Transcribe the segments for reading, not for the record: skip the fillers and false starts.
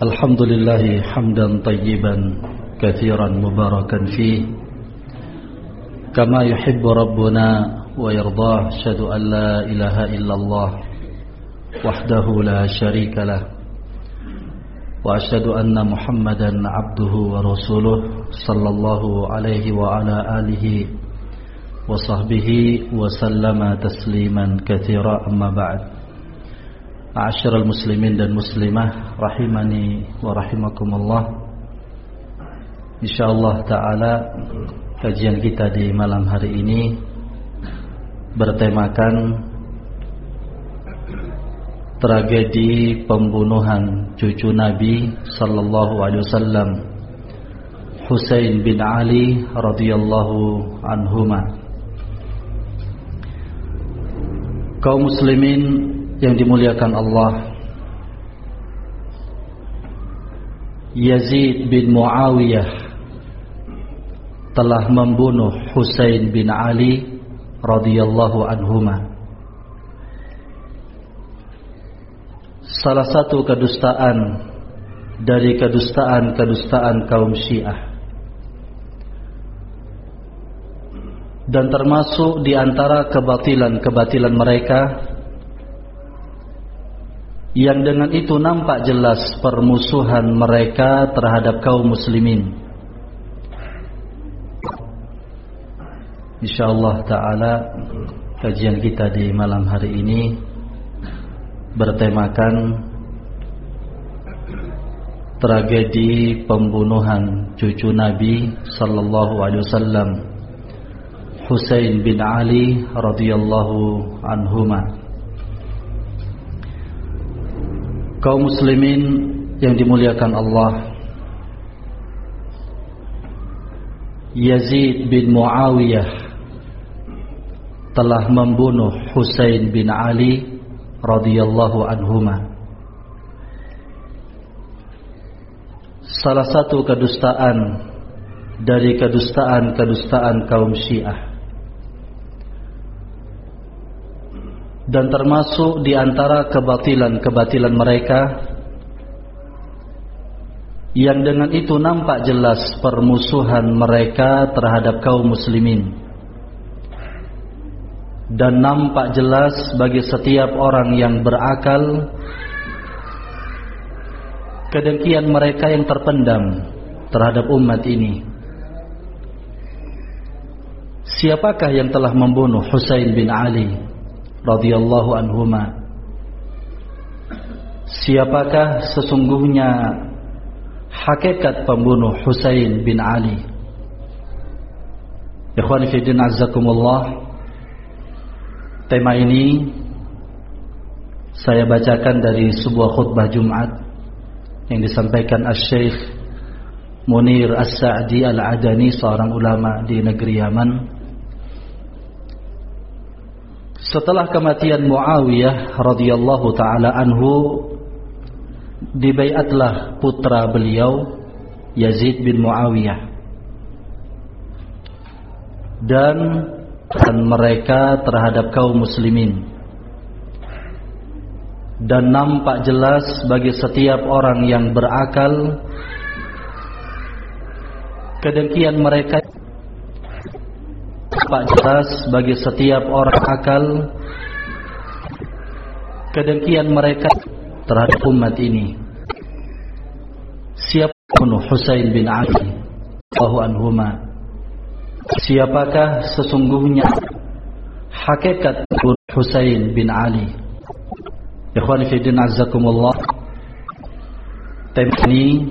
Alhamdulillahi hamdan tayyiban kathiran mubarakan fih kama yuhibbu rabbuna wa yardah. Asyhadu an la ilaha illallah wahdahu la syarika lah wa asyhadu anna Muhammadan abduhu wa rasuluh sallallahu alaihi wa ala alihi wa sahbihi wa sallama tasliman katsira. Amma ba'd. Ma'asyiral muslimin dan muslimah rahimani wa rahimakumullah. Insyaallah taala kajian kita di malam hari ini bertemakan tragedi pembunuhan cucu Nabi sallallahu alaihi wasallam, Husain bin Ali radhiyallahu anhuma. Kaum muslimin yang dimuliakan Allah, Yazid bin Muawiyah telah membunuh Husain bin Ali radhiyallahu anhuma. Salah satu kedustaan dari kedustaan kaum Syiah, dan termasuk di antara kebatilan mereka yang dengan itu nampak jelas permusuhan mereka terhadap kaum muslimin. Insyaallah taala kajian kita di malam hari ini bertemakan tragedi pembunuhan cucu Nabi sallallahu alaihi wasallam, Husain bin Ali radhiyallahu anhuma. Kaum muslimin yang dimuliakan Allah, Yazid bin Muawiyah telah membunuh Husain bin Ali radhiyallahu anhuma. Salah satu kedustaan dari kedustaan kaum Syiah, dan termasuk di antara kebatilan mereka yang dengan itu nampak jelas permusuhan mereka terhadap kaum muslimin, dan nampak jelas bagi setiap orang yang berakal kedengkian mereka yang terpendam terhadap umat ini. Siapakah yang telah membunuh Husain bin Ali radhiyallahu anhuma? Siapakah sesungguhnya hakikat pembunuh Husain bin Ali? Ikhwani fi din azzakumullah, tema ini saya bacakan dari sebuah khutbah Jumat yang disampaikan Asy-Syaikh Munir As-Sa'di Al-Adani, seorang ulama di negeri Yaman. Setelah kematian Muawiyah radhiyallahu taala anhu, dibaiatlah putra beliau Yazid bin Muawiyah, dan mereka terhadap kaum muslimin, dan nampak jelas bagi setiap orang yang berakal kedengkian mereka. Nampak jelas bagi setiap orang akal kedengkian mereka terhadap umat ini. Siapa bunuh Husain bin Ali radhiyallahu anhuma? Siapakah sesungguhnya hakikat Husain bin Ali? Ikhwani fi din azzakumullah, tema ini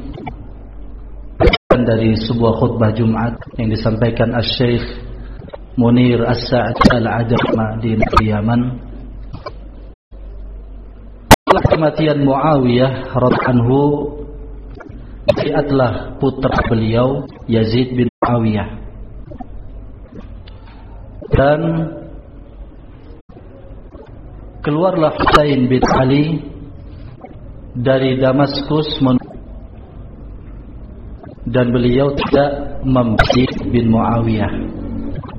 dari sebuah khutbah Jumat yang disampaikan Asy-Syaikh Munir As-Sa'di Al-Adani di negeri Yaman. Setelah kematian Muawiyah radhiyallahu anhu, dibaiatlah putra beliau Yazid bin Muawiyah, dan keluarlah Husain bin Ali dari Damaskus, dan beliau tidak membenci bin Muawiyah.